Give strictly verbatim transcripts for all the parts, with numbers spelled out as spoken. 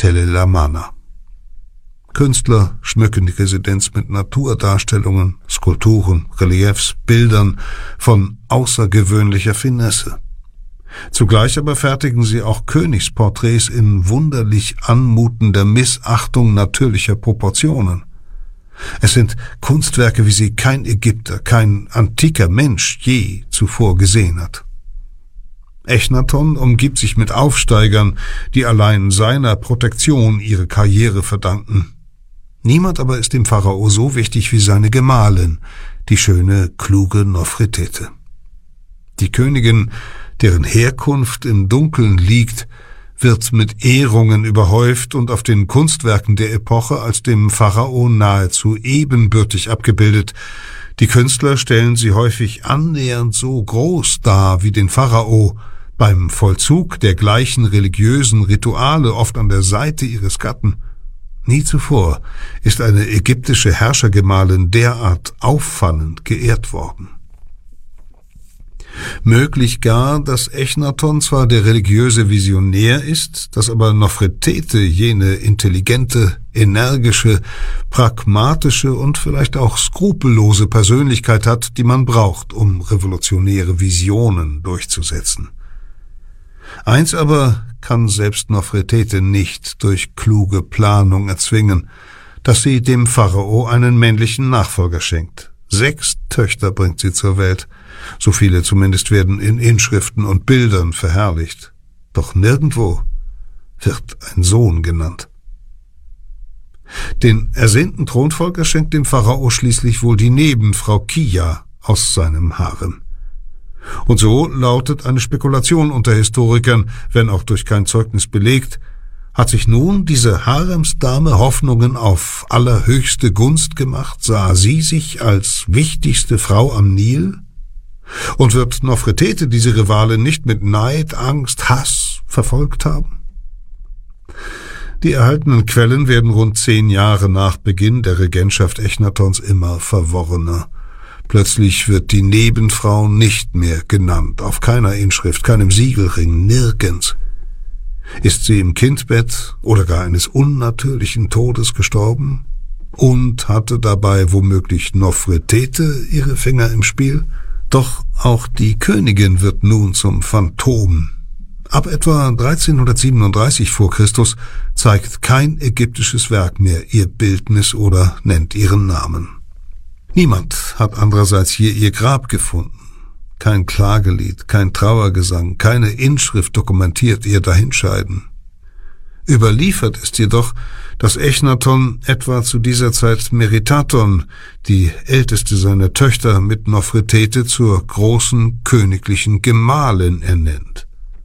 Telelamana. Künstler schmücken die Residenz mit Naturdarstellungen, Skulpturen, Reliefs, Bildern von außergewöhnlicher Finesse. Zugleich aber fertigen sie auch Königsporträts in wunderlich anmutender Missachtung natürlicher Proportionen. Es sind Kunstwerke, wie sie kein Ägypter, kein antiker Mensch je zuvor gesehen hat. Echnaton umgibt sich mit Aufsteigern, die allein seiner Protektion ihre Karriere verdanken. Niemand aber ist dem Pharao so wichtig wie seine Gemahlin, die schöne, kluge Nofretete. Die Königin, deren Herkunft im Dunkeln liegt, wird mit Ehrungen überhäuft und auf den Kunstwerken der Epoche als dem Pharao nahezu ebenbürtig abgebildet. Die Künstler stellen sie häufig annähernd so groß dar wie den Pharao, beim Vollzug der gleichen religiösen Rituale oft an der Seite ihres Gatten. Nie zuvor ist eine ägyptische Herrschergemahlin derart auffallend geehrt worden. Möglich gar, dass Echnaton zwar der religiöse Visionär ist, dass aber Nofretete jene intelligente, energische, pragmatische und vielleicht auch skrupellose Persönlichkeit hat, die man braucht, um revolutionäre Visionen durchzusetzen. Eins aber kann selbst Nofretete nicht durch kluge Planung erzwingen, dass sie dem Pharao einen männlichen Nachfolger schenkt. Sechs Töchter bringt sie zur Welt, so viele zumindest werden in Inschriften und Bildern verherrlicht. Doch nirgendwo wird ein Sohn genannt. Den ersehnten Thronfolger schenkt dem Pharao schließlich wohl die Nebenfrau Kia aus seinem Harem. Und so lautet eine Spekulation unter Historikern, wenn auch durch kein Zeugnis belegt, hat sich nun diese Haremsdame Hoffnungen auf allerhöchste Gunst gemacht, sah sie sich als wichtigste Frau am Nil? Und wird Nofretete diese Rivalin nicht mit Neid, Angst, Hass verfolgt haben? Die erhaltenen Quellen werden rund zehn Jahre nach Beginn der Regentschaft Echnatons immer verworrener. Plötzlich wird die Nebenfrau nicht mehr genannt, auf keiner Inschrift, keinem Siegelring, nirgends. Ist sie im Kindbett oder gar eines unnatürlichen Todes gestorben? Und hatte dabei womöglich Nofretete ihre Finger im Spiel? Doch auch die Königin wird nun zum Phantom. Ab etwa dreizehnhundertsiebenunddreißig vor Christus zeigt kein ägyptisches Werk mehr ihr Bildnis oder nennt ihren Namen. Niemand hat andererseits hier ihr Grab gefunden. Kein Klagelied, kein Trauergesang, keine Inschrift dokumentiert ihr Dahinscheiden. Überliefert ist jedoch, dass Echnaton etwa zu dieser Zeit Meritaton, die älteste seiner Töchter, mit Nofretete zur großen königlichen Gemahlin ernennt.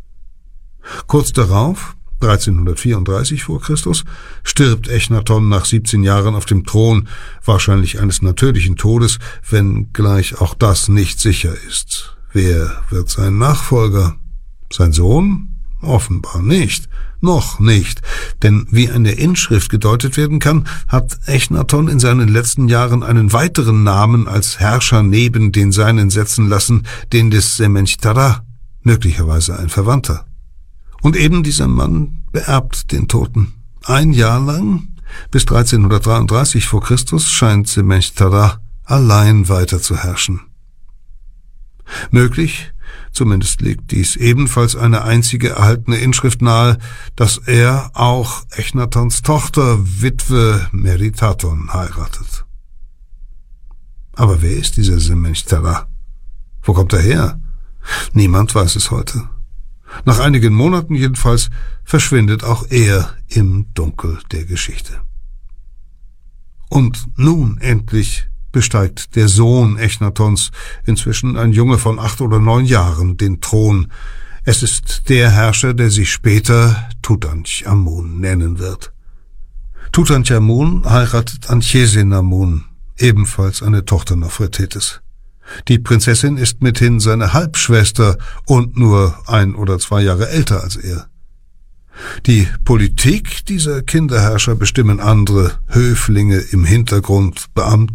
Kurz darauf, dreizehnhundertvierunddreißig vor Christus, stirbt Echnaton nach siebzehn Jahren auf dem Thron, wahrscheinlich eines natürlichen Todes, wenngleich auch das nicht sicher ist. Wer wird sein Nachfolger? Sein Sohn? Offenbar nicht. Noch nicht. Denn wie eine Inschrift gedeutet werden kann, hat Echnaton in seinen letzten Jahren einen weiteren Namen als Herrscher neben den seinen setzen lassen, den des Semenchthara, möglicherweise ein Verwandter. Und eben dieser Mann beerbt den Toten. Ein Jahr lang, bis dreizehnhundertdreiunddreißig vor Christus, scheint Semenchthara allein weiter zu herrschen. Möglich, zumindest legt dies ebenfalls eine einzige erhaltene Inschrift nahe, dass er auch Echnatons Tochter, Witwe Meritaton, heiratet. Aber wer ist dieser Semenchthara? Wo kommt er her? Niemand weiß es heute. Nach einigen Monaten jedenfalls verschwindet auch er im Dunkel der Geschichte. Und nun endlich besteigt der Sohn Echnatons, inzwischen ein Junge von acht oder neun Jahren, den Thron. Es ist der Herrscher, der sich später Tutanchamun nennen wird. Tutanchamun heiratet Anchsenamun, ebenfalls eine Tochter Nofretetes. Die Prinzessin ist mithin seine Halbschwester und nur ein oder zwei Jahre älter als er. Die Politik dieser Kinderherrscher bestimmen andere, Höflinge im Hintergrund, Beamte,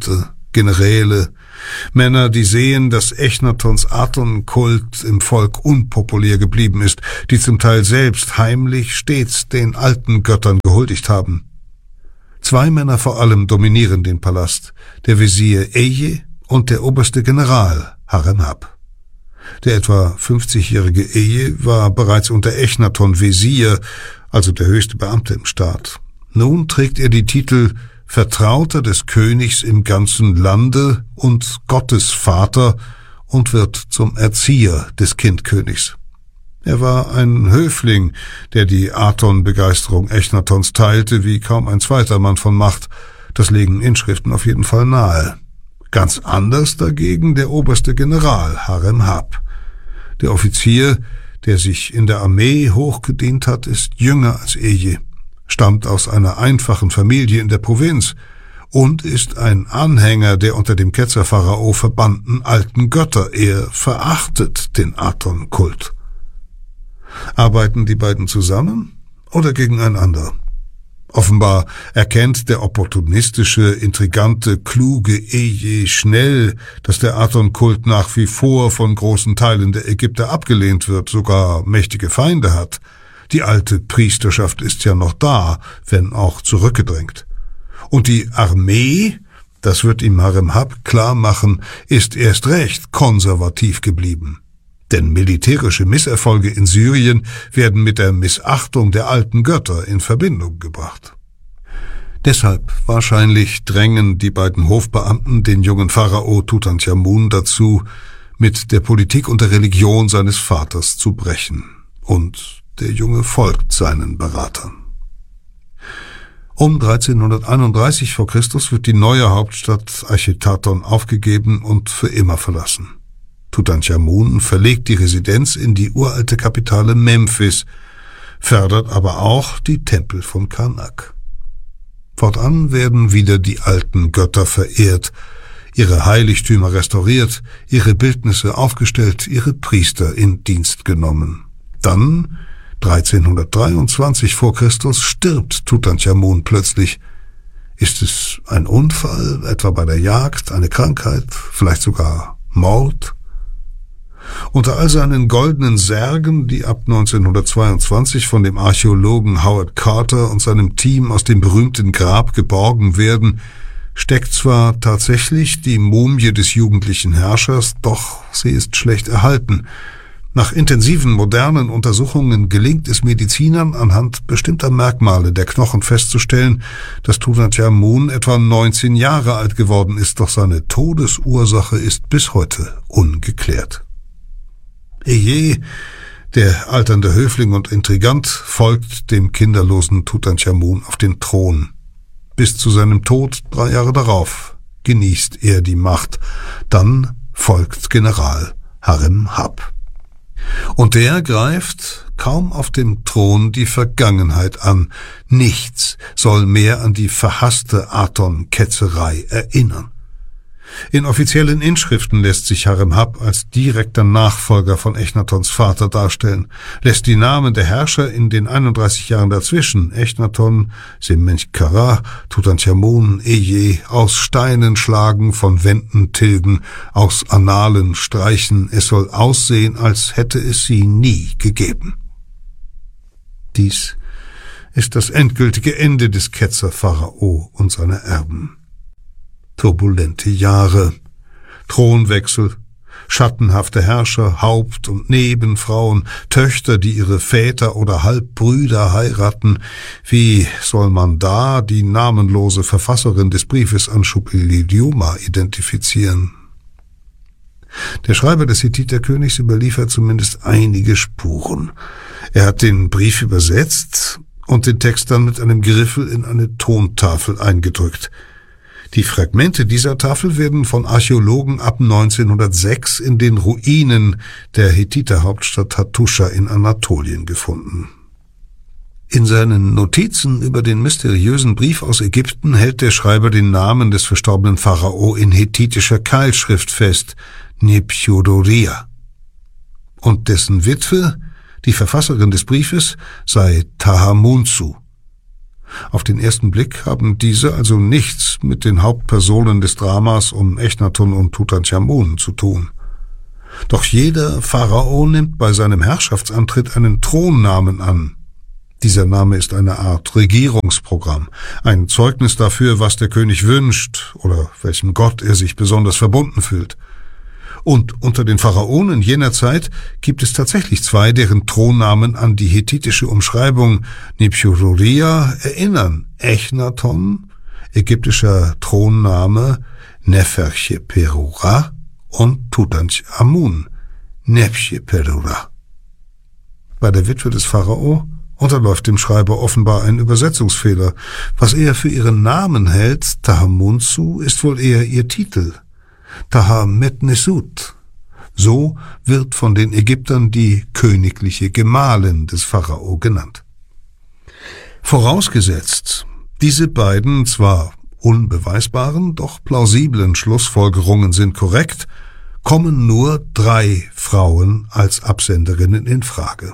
Generäle, Männer, die sehen, dass Echnatons Aton-Kult im Volk unpopulär geblieben ist, die zum Teil selbst heimlich stets den alten Göttern gehuldigt haben. Zwei Männer vor allem dominieren den Palast, der Wesir Eje und der oberste General Haremhab. Der etwa fünfzigjährige Eje war bereits unter Echnaton Wesir, also der höchste Beamte im Staat. Nun trägt er die Titel Vertrauter des Königs im ganzen Lande und Gottesvater und wird zum Erzieher des Kindkönigs. Er war ein Höfling, der die Aton-Begeisterung Echnatons teilte, wie kaum ein zweiter Mann von Macht. Das legen Inschriften auf jeden Fall nahe. Ganz anders dagegen der oberste General Haremhab. Der Offizier, der sich in der Armee hochgedient hat, ist jünger als Eje, stammt aus einer einfachen Familie in der Provinz und ist ein Anhänger der unter dem Ketzerpharao verbannten alten Götter. Er verachtet den Aton-Kult. Arbeiten die beiden zusammen oder gegeneinander? Offenbar erkennt der opportunistische, intrigante, kluge Eje schnell, dass der Aton-Kult nach wie vor von großen Teilen der Ägypter abgelehnt wird, sogar mächtige Feinde hat. Die alte Priesterschaft ist ja noch da, wenn auch zurückgedrängt. Und die Armee, das wird ihm Haremhab klar machen, ist erst recht konservativ geblieben. Denn militärische Misserfolge in Syrien werden mit der Missachtung der alten Götter in Verbindung gebracht. Deshalb wahrscheinlich drängen die beiden Hofbeamten den jungen Pharao Tutanchamun dazu, mit der Politik und der Religion seines Vaters zu brechen. Und der Junge folgt seinen Beratern. Um dreizehnhunderteinunddreißig vor Christus wird die neue Hauptstadt Achetarton aufgegeben und für immer verlassen. Tutanchamun verlegt die Residenz in die uralte Kapitale Memphis, fördert aber auch die Tempel von Karnak. Fortan werden wieder die alten Götter verehrt, ihre Heiligtümer restauriert, ihre Bildnisse aufgestellt, ihre Priester in Dienst genommen. Dann, dreizehnhundertdreiundzwanzig vor Christus, stirbt Tutanchamun plötzlich. Ist es ein Unfall, etwa bei der Jagd, eine Krankheit, vielleicht sogar Mord? Unter all seinen goldenen Särgen, die ab neunzehnhundertzweiundzwanzig von dem Archäologen Howard Carter und seinem Team aus dem berühmten Grab geborgen werden, steckt zwar tatsächlich die Mumie des jugendlichen Herrschers, doch sie ist schlecht erhalten. Nach intensiven modernen Untersuchungen gelingt es Medizinern anhand bestimmter Merkmale der Knochen festzustellen, dass Tutanchamun etwa neunzehn Jahre alt geworden ist, doch seine Todesursache ist bis heute ungeklärt. Eje, der alternde Höfling und Intrigant, folgt dem kinderlosen Tutanchamun auf den Thron. Bis zu seinem Tod drei Jahre darauf genießt er die Macht. Dann folgt General Haremhab. Und der greift kaum auf dem Thron die Vergangenheit an. Nichts soll mehr an die verhasste Aton-Ketzerei erinnern. In offiziellen Inschriften lässt sich Haremhab als direkter Nachfolger von Echnatons Vater darstellen, lässt die Namen der Herrscher in den einunddreißig Jahren dazwischen, Echnaton, Semenchkara, Tutanchamun, Eje, aus Steinen schlagen, von Wänden tilgen, aus Annalen streichen. Es soll aussehen, als hätte es sie nie gegeben. Dies ist das endgültige Ende des Ketzerpharao und seiner Erben. Turbulente Jahre, Thronwechsel, schattenhafte Herrscher, Haupt- und Nebenfrauen, Töchter, die ihre Väter oder Halbbrüder heiraten. Wie soll man da die namenlose Verfasserin des Briefes an Shupililiuma identifizieren? Der Schreiber des Hethiterkönigs überliefert zumindest einige Spuren. Er hat den Brief übersetzt und den Text dann mit einem Griffel in eine Tontafel eingedrückt. Die Fragmente dieser Tafel werden von Archäologen ab neunzehnhundertsechs in den Ruinen der Hethiterhauptstadt Hattusha in Anatolien gefunden. In seinen Notizen über den mysteriösen Brief aus Ägypten hält der Schreiber den Namen des verstorbenen Pharao in hethitischer Keilschrift fest, Nebchodoria. Und dessen Witwe, die Verfasserin des Briefes, sei Tahamunsu. Auf den ersten Blick haben diese also nichts mit den Hauptpersonen des Dramas um Echnaton und Tutanchamun zu tun. Doch jeder Pharao nimmt bei seinem Herrschaftsantritt einen Thronnamen an. Dieser Name ist eine Art Regierungsprogramm, ein Zeugnis dafür, was der König wünscht oder welchem Gott er sich besonders verbunden fühlt. Und unter den Pharaonen jener Zeit gibt es tatsächlich zwei, deren Thronnamen an die hethitische Umschreibung Nippur-Ruria erinnern. Echnaton, ägyptischer Thronname Nefercheperura, und Tutanchamun, Nebcheperura. Bei der Witwe des Pharao unterläuft dem Schreiber offenbar ein Übersetzungsfehler. Was er für ihren Namen hält, Tahamunsu, ist wohl eher ihr Titel. Tahametnesut. So wird von den Ägyptern die königliche Gemahlin des Pharao genannt. Vorausgesetzt, diese beiden zwar unbeweisbaren, doch plausiblen Schlussfolgerungen sind korrekt, kommen nur drei Frauen als Absenderinnen in Frage.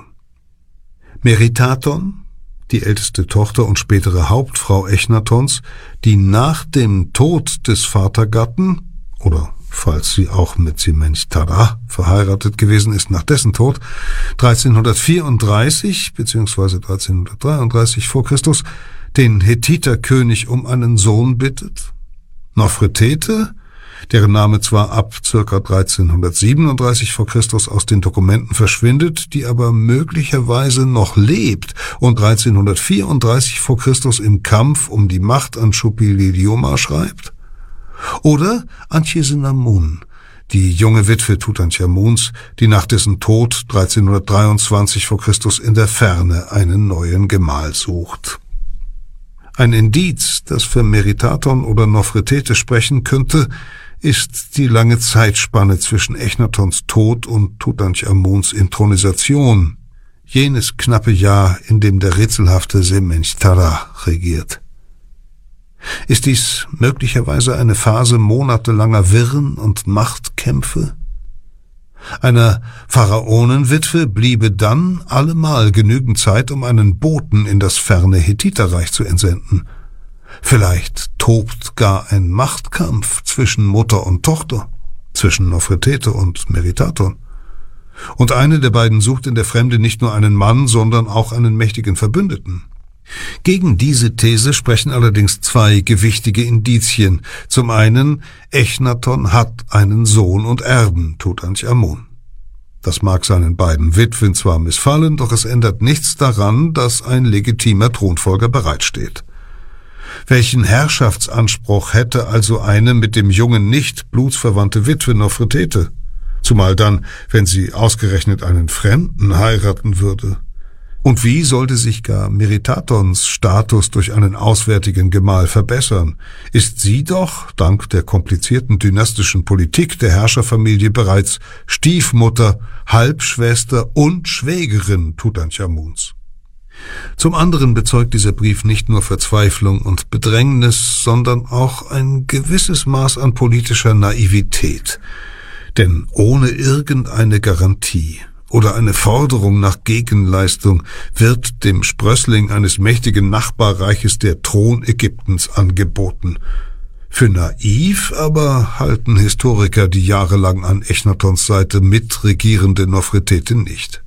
Meritaton, die älteste Tochter und spätere Hauptfrau Echnatons, die nach dem Tod des Vatergatten, oder falls sie auch mit Semenchthara verheiratet gewesen ist nach dessen Tod, dreizehnhundertvierunddreißig bzw. dreizehnhundertdreiunddreißig vor Christus den Hethiterkönig um einen Sohn bittet. Nofretete, deren Name zwar ab ca. dreizehnhundertsiebenunddreißig vor Christus aus den Dokumenten verschwindet, die aber möglicherweise noch lebt und dreizehnhundertvierunddreißig vor Christus im Kampf um die Macht an Shupililioma schreibt. Oder Anchsenamun, die junge Witwe Tutanchamuns, die nach dessen Tod dreizehnhundertdreiundzwanzig vor Christus in der Ferne einen neuen Gemahl sucht. Ein Indiz, das für Meritaton oder Nofretete sprechen könnte, ist die lange Zeitspanne zwischen Echnatons Tod und Tutanchamuns Inthronisation, jenes knappe Jahr, in dem der rätselhafte Semenchthara regiert. Ist dies möglicherweise eine Phase monatelanger Wirren und Machtkämpfe? Einer Pharaonenwitwe bliebe dann allemal genügend Zeit, um einen Boten in das ferne Hethiterreich zu entsenden. Vielleicht tobt gar ein Machtkampf zwischen Mutter und Tochter, zwischen Nofretete und Meritaton. Und eine der beiden sucht in der Fremde nicht nur einen Mann, sondern auch einen mächtigen Verbündeten. Gegen diese These sprechen allerdings zwei gewichtige Indizien. Zum einen, Echnaton hat einen Sohn und Erben, Tutanchamun. Das mag seinen beiden Witwen zwar missfallen, doch es ändert nichts daran, dass ein legitimer Thronfolger bereitsteht. Welchen Herrschaftsanspruch hätte also eine mit dem Jungen nicht blutsverwandte Witwe Nofretete? Zumal dann, wenn sie ausgerechnet einen Fremden heiraten würde. Und wie sollte sich gar Meritatons Status durch einen auswärtigen Gemahl verbessern? Ist sie doch, dank der komplizierten dynastischen Politik der Herrscherfamilie, bereits Stiefmutter, Halbschwester und Schwägerin Tutanchamuns. Zum anderen bezeugt dieser Brief nicht nur Verzweiflung und Bedrängnis, sondern auch ein gewisses Maß an politischer Naivität. Denn ohne irgendeine Garantie oder eine Forderung nach Gegenleistung wird dem Sprössling eines mächtigen Nachbarreiches der Thron Ägyptens angeboten. Für naiv aber halten Historiker die jahrelang an Echnatons Seite mitregierende Nofretete nicht.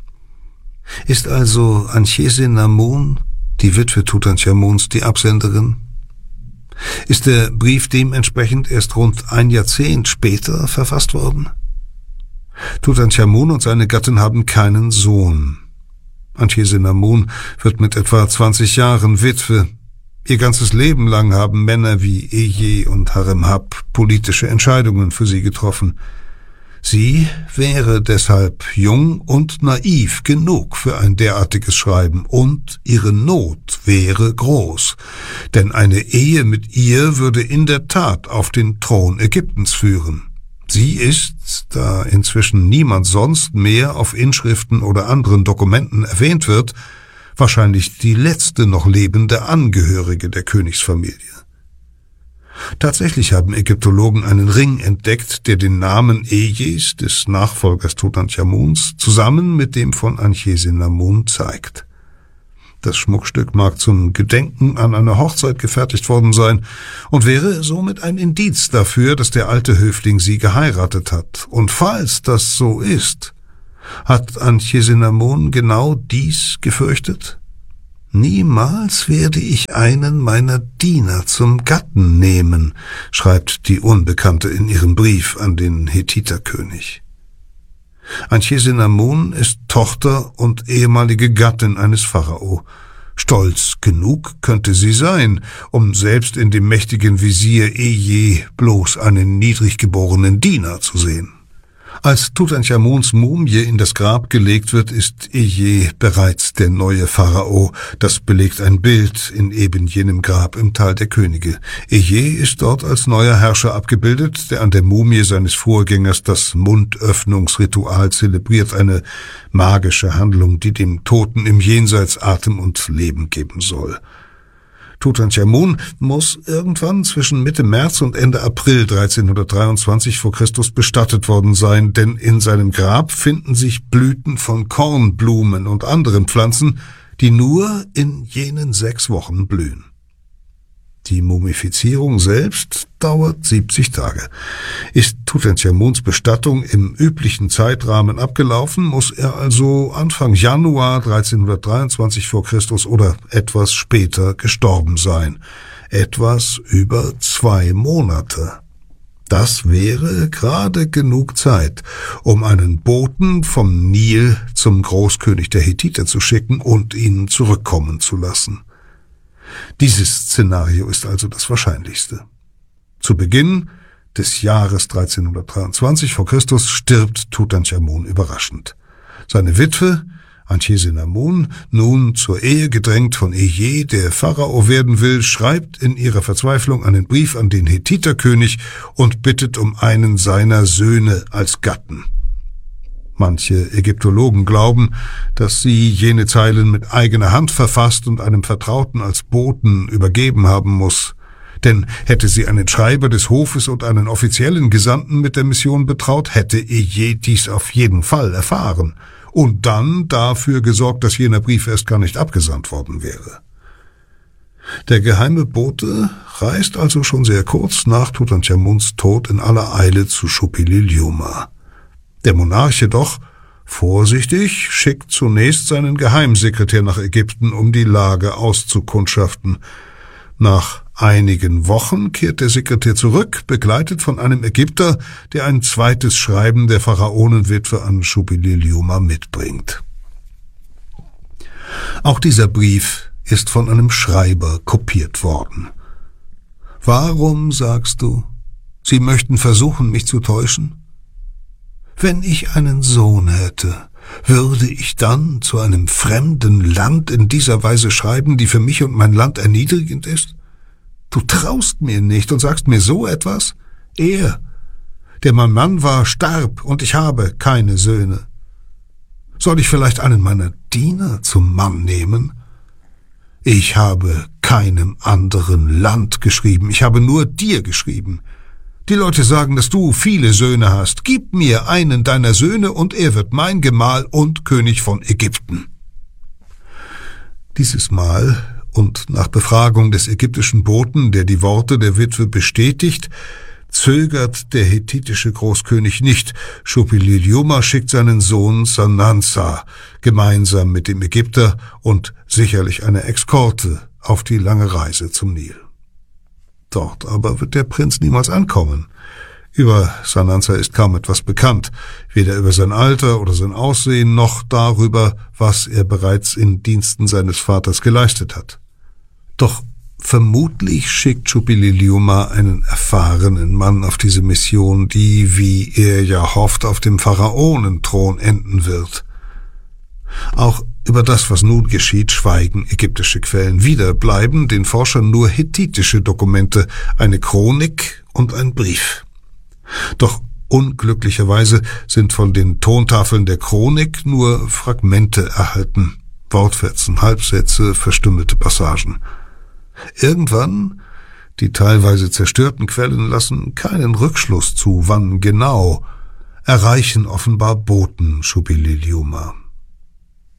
Ist also Anchsenamun, die Witwe Tutanchamuns, die Absenderin? Ist der Brief dementsprechend erst rund ein Jahrzehnt später verfasst worden? Tutanchamun und seine Gattin haben keinen Sohn. Anchsenamun wird mit etwa zwanzig Jahren Witwe. Ihr ganzes Leben lang haben Männer wie Eje und Haremhab politische Entscheidungen für sie getroffen. Sie wäre deshalb jung und naiv genug für ein derartiges Schreiben, und ihre Not wäre groß, denn eine Ehe mit ihr würde in der Tat auf den Thron Ägyptens führen. Sie ist, da inzwischen niemand sonst mehr auf Inschriften oder anderen Dokumenten erwähnt wird, wahrscheinlich die letzte noch lebende Angehörige der Königsfamilie. Tatsächlich haben Ägyptologen einen Ring entdeckt, der den Namen Ejes, des Nachfolgers Tutanchamuns, zusammen mit dem von Anchsenamun zeigt. Das Schmuckstück mag zum Gedenken an eine Hochzeit gefertigt worden sein und wäre somit ein Indiz dafür, dass der alte Höfling sie geheiratet hat. Und falls das so ist, hat Anchisinamon genau dies gefürchtet? »Niemals werde ich einen meiner Diener zum Gatten nehmen«, schreibt die Unbekannte in ihrem Brief an den Hethiterkönig. Anchisinamon ist Tochter und ehemalige Gattin eines Pharao. Stolz genug könnte sie sein, um selbst in dem mächtigen Visier Eje bloß einen niedrig geborenen Diener zu sehen. Als Tutanchamuns Mumie in das Grab gelegt wird, ist Eje bereits der neue Pharao. Das belegt ein Bild in eben jenem Grab im Tal der Könige. Eje ist dort als neuer Herrscher abgebildet, der an der Mumie seines Vorgängers das Mundöffnungsritual zelebriert, eine magische Handlung, die dem Toten im Jenseits Atem und Leben geben soll. Tutanchamun muss irgendwann zwischen Mitte März und Ende April dreizehnhundertdreiundzwanzig vor Christus bestattet worden sein, denn in seinem Grab finden sich Blüten von Kornblumen und anderen Pflanzen, die nur in jenen sechs Wochen blühen. Die Mumifizierung selbst dauert siebzig Tage. Ist Tutanchamuns Bestattung im üblichen Zeitrahmen abgelaufen, muss er also Anfang Januar dreizehnhundertdreiundzwanzig vor Christus oder etwas später gestorben sein. Etwas über zwei Monate. Das wäre gerade genug Zeit, um einen Boten vom Nil zum Großkönig der Hethiter zu schicken und ihn zurückkommen zu lassen. Dieses Szenario ist also das wahrscheinlichste. Zu Beginn des Jahres dreizehnhundertdreiundzwanzig vor Christus stirbt Tutanchamun überraschend. Seine Witwe, Anchisinamon, nun zur Ehe gedrängt von Eje, der Pharao werden will, schreibt in ihrer Verzweiflung einen Brief an den Hethiterkönig und bittet um einen seiner Söhne als Gatten. Manche Ägyptologen glauben, dass sie jene Zeilen mit eigener Hand verfasst und einem Vertrauten als Boten übergeben haben muss. Denn hätte sie einen Schreiber des Hofes und einen offiziellen Gesandten mit der Mission betraut, hätte Eje dies auf jeden Fall erfahren und dann dafür gesorgt, dass jener Brief erst gar nicht abgesandt worden wäre. Der geheime Bote reist also schon sehr kurz nach Tutanchamuns Tod in aller Eile zu Shuppiluliuma. Der Monarch jedoch, vorsichtig, schickt zunächst seinen Geheimsekretär nach Ägypten, um die Lage auszukundschaften. Nach einigen Wochen kehrt der Sekretär zurück, begleitet von einem Ägypter, der ein zweites Schreiben der Pharaonenwitwe an Shuppiluliuma mitbringt. Auch dieser Brief ist von einem Schreiber kopiert worden. »Warum, sagst du, Sie möchten versuchen, mich zu täuschen? Wenn ich einen Sohn hätte, würde ich dann zu einem fremden Land in dieser Weise schreiben, die für mich und mein Land erniedrigend ist? Du traust mir nicht und sagst mir so etwas? Er, der mein Mann war, starb und ich habe keine Söhne. Soll ich vielleicht einen meiner Diener zum Mann nehmen? Ich habe keinem anderen Land geschrieben, ich habe nur dir geschrieben. Die Leute sagen, dass du viele Söhne hast. Gib mir einen deiner Söhne, und er wird mein Gemahl und König von Ägypten.« Dieses Mal und nach Befragung des ägyptischen Boten, der die Worte der Witwe bestätigt, zögert der hethitische Großkönig nicht. Shuppiluliuma schickt seinen Sohn Sanansa gemeinsam mit dem Ägypter und sicherlich eine Eskorte auf die lange Reise zum Nil. Dort aber wird der Prinz niemals ankommen. Über Sanansa ist kaum etwas bekannt, weder über sein Alter oder sein Aussehen, noch darüber, was er bereits in Diensten seines Vaters geleistet hat. Doch vermutlich schickt Shuppiluliuma einen erfahrenen Mann auf diese Mission, die, wie er ja hofft, auf dem Pharaonenthron enden wird. Auch über das, was nun geschieht, schweigen ägyptische Quellen. Wieder bleiben den Forschern nur hethitische Dokumente, eine Chronik und ein Brief. Doch unglücklicherweise sind von den Tontafeln der Chronik nur Fragmente erhalten, Wortfetzen, Halbsätze, verstümmelte Passagen. Irgendwann, die teilweise zerstörten Quellen lassen keinen Rückschluss zu, wann genau, erreichen offenbar Boten Shuppiluliuma.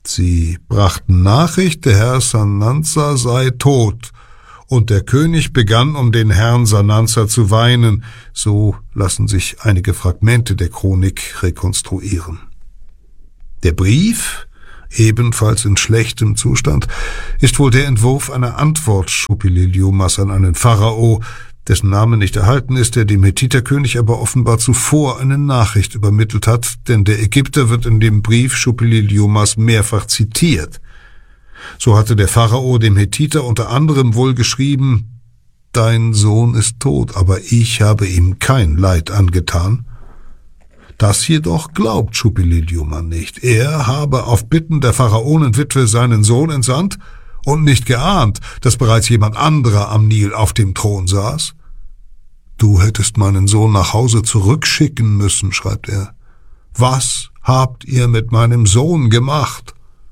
Sie brachten Nachricht, der Herr Sananza sei tot, und der König begann, um den Herrn Sananza zu weinen. So lassen sich einige Fragmente der Chronik rekonstruieren. Der Brief, ebenfalls in schlechtem Zustand, ist wohl der Entwurf einer Antwort Shupililiomas an einen Pharao, dessen Name nicht erhalten ist, der dem Hethiterkönig aber offenbar zuvor eine Nachricht übermittelt hat, denn der Ägypter wird in dem Brief Shupililiomas mehrfach zitiert. So hatte der Pharao dem Hethiter unter anderem wohl geschrieben: »Dein Sohn ist tot, aber ich habe ihm kein Leid angetan.« Das jedoch glaubt Shupililioma nicht. Er habe auf Bitten der Pharaonenwitwe seinen Sohn entsandt und nicht geahnt, dass bereits jemand anderer am Nil auf dem Thron saß. »Du hättest meinen Sohn nach Hause zurückschicken müssen«, schreibt er. »Was habt ihr mit meinem Sohn gemacht?«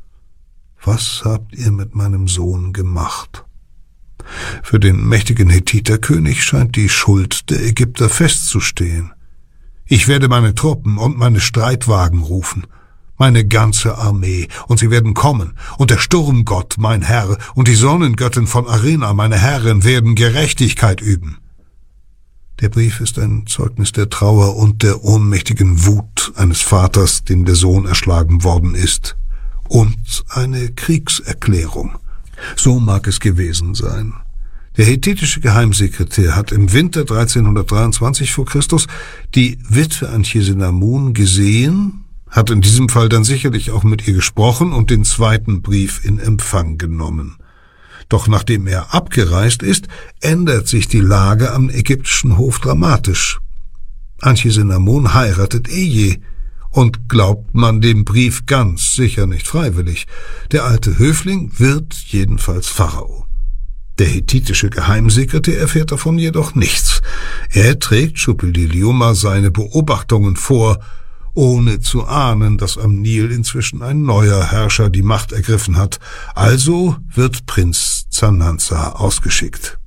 Was habt ihr mit meinem Sohn gemacht? Für den mächtigen Hethiterkönig scheint die Schuld der Ägypter festzustehen. »Ich werde meine Truppen und meine Streitwagen rufen, meine ganze Armee, und sie werden kommen, und der Sturmgott, mein Herr, und die Sonnengöttin von Arena, meine Herrin, werden Gerechtigkeit üben.« Der Brief ist ein Zeugnis der Trauer und der ohnmächtigen Wut eines Vaters, dem der Sohn erschlagen worden ist, und eine Kriegserklärung. So mag es gewesen sein. Der hethitische Geheimsekretär hat im Winter dreizehnhundertdreiundzwanzig vor Christus die Witwe Anchisenamun gesehen, hat in diesem Fall dann sicherlich auch mit ihr gesprochen und den zweiten Brief in Empfang genommen. Doch nachdem er abgereist ist, ändert sich die Lage am ägyptischen Hof dramatisch. Anchisenamun heiratet Eje, und glaubt man dem Brief ganz sicher nicht freiwillig. Der alte Höfling wird jedenfalls Pharao. Der hethitische Geheimsekretär erfährt davon jedoch nichts. Er trägt Shupililioma seine Beobachtungen vor, ohne zu ahnen, dass am Nil inzwischen ein neuer Herrscher die Macht ergriffen hat. Also wird Prinz Sananza ausgeschickt.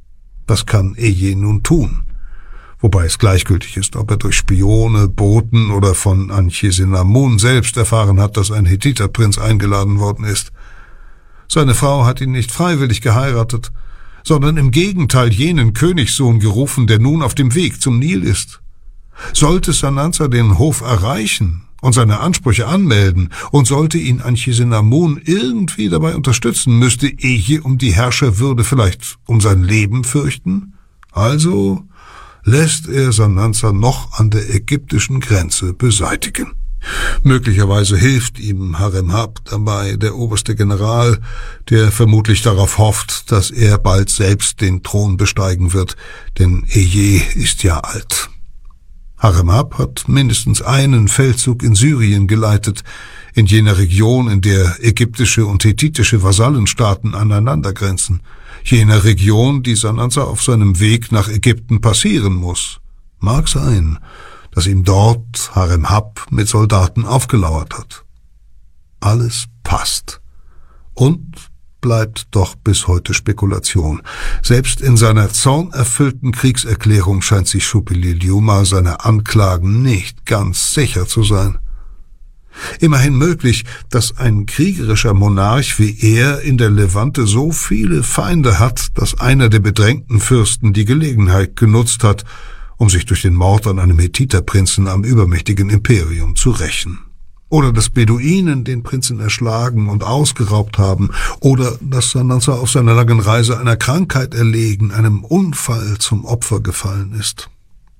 Was kann Eje nun tun? Wobei es gleichgültig ist, ob er durch Spione, Boten oder von Anchisenamun selbst erfahren hat, dass ein Hethiterprinz eingeladen worden ist. Seine Frau hat ihn nicht freiwillig geheiratet, sondern im Gegenteil jenen Königssohn gerufen, der nun auf dem Weg zum Nil ist. Sollte Sananza den Hof erreichen und seine Ansprüche anmelden, und sollte ihn Anchisenamun irgendwie dabei unterstützen, müsste Eje um die Herrscherwürde, vielleicht um sein Leben fürchten. Also lässt er Sananza noch an der ägyptischen Grenze beseitigen. Möglicherweise hilft ihm Haremhab dabei, der oberste General, der vermutlich darauf hofft, dass er bald selbst den Thron besteigen wird, denn Eje ist ja alt. Haremhab hat mindestens einen Feldzug in Syrien geleitet, in jener Region, in der ägyptische und hethitische Vasallenstaaten aneinander grenzen, jener Region, die Sananza auf seinem Weg nach Ägypten passieren muss. Mag sein, dass ihm dort Haremhab mit Soldaten aufgelauert hat. Alles passt und bleibt doch bis heute Spekulation. Selbst in seiner zornerfüllten Kriegserklärung scheint sich Shupililioma seiner Anklagen nicht ganz sicher zu sein. Immerhin möglich, dass ein kriegerischer Monarch wie er in der Levante so viele Feinde hat, dass einer der bedrängten Fürsten die Gelegenheit genutzt hat, um sich durch den Mord an einem Hethiterprinzen am übermächtigen Imperium zu rächen. Oder dass Beduinen den Prinzen erschlagen und ausgeraubt haben, oder dass Sananza auf seiner langen Reise einer Krankheit erlegen, einem Unfall zum Opfer gefallen ist.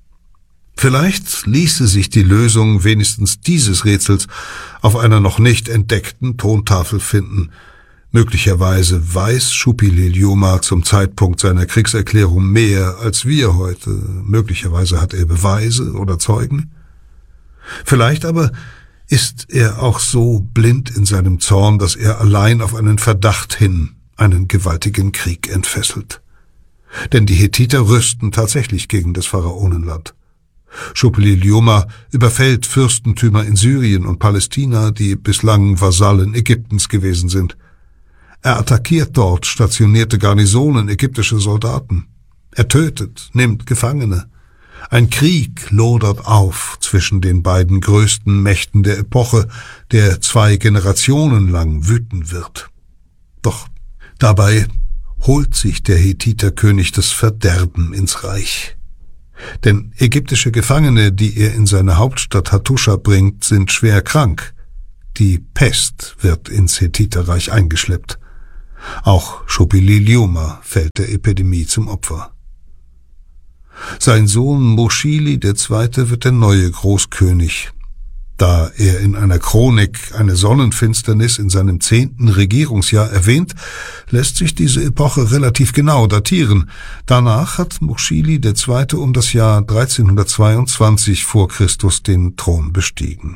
Vielleicht ließe sich die Lösung wenigstens dieses Rätsels auf einer noch nicht entdeckten Tontafel finden. Möglicherweise weiß Shupililioma zum Zeitpunkt seiner Kriegserklärung mehr als wir heute. Möglicherweise hat er Beweise oder Zeugen. Vielleicht aber ist er auch so blind in seinem Zorn, dass er allein auf einen Verdacht hin einen gewaltigen Krieg entfesselt. Denn die Hethiter rüsten tatsächlich gegen das Pharaonenland. Shupililioma überfällt Fürstentümer in Syrien und Palästina, die bislang Vasallen Ägyptens gewesen sind. Er attackiert dort stationierte Garnisonen ägyptische Soldaten. Er tötet, nimmt Gefangene. Ein Krieg lodert auf zwischen den beiden größten Mächten der Epoche, der zwei Generationen lang wüten wird. Doch dabei holt sich der Hethiterkönig das Verderben ins Reich. Denn ägyptische Gefangene, die er in seine Hauptstadt Hattusha bringt, sind schwer krank. Die Pest wird ins Hethiterreich eingeschleppt. Auch Shopili-Liuma fällt der Epidemie zum Opfer. Sein Sohn Mushili der Zweite wird der neue Großkönig. Da er in einer Chronik eine Sonnenfinsternis in seinem zehnten Regierungsjahr erwähnt, lässt sich diese Epoche relativ genau datieren. Danach hat Mushili der Zweite um das Jahr dreizehnhundertzweiundzwanzig vor Christus den Thron bestiegen.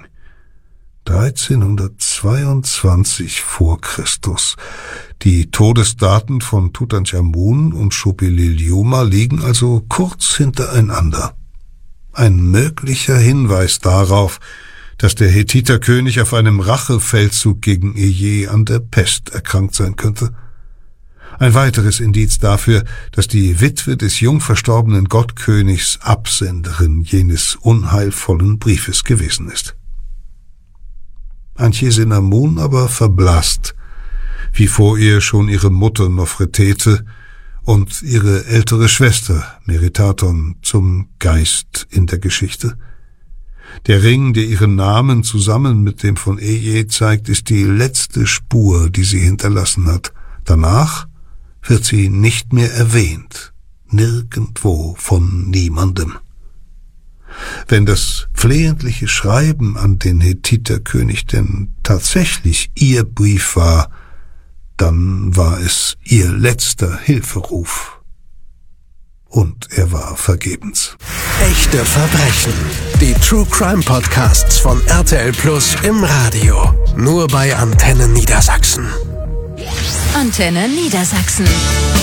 dreizehnhundertzweiundzwanzig vor Christus. Die Todesdaten von Tutanchamun und Shopili-Liuma liegen also kurz hintereinander. Ein möglicher Hinweis darauf, dass der Hethiterkönig auf einem Rachefeldzug gegen Eje an der Pest erkrankt sein könnte. Ein weiteres Indiz dafür, dass die Witwe des jung verstorbenen Gottkönigs Absenderin jenes unheilvollen Briefes gewesen ist. Anchise-Namun aber verblasst, wie vor ihr schon ihre Mutter Nofretete und ihre ältere Schwester Meritaton zum Geist in der Geschichte. Der Ring, der ihren Namen zusammen mit dem von Eje zeigt, ist die letzte Spur, die sie hinterlassen hat. Danach wird sie nicht mehr erwähnt, nirgendwo von niemandem. Wenn das flehentliche Schreiben an den Hethiterkönig denn tatsächlich ihr Brief war, dann war es ihr letzter Hilferuf. Und er war vergebens. Echte Verbrechen. Die True Crime Podcasts von R T L Plus im Radio. Nur bei Antenne Niedersachsen. Antenne Niedersachsen.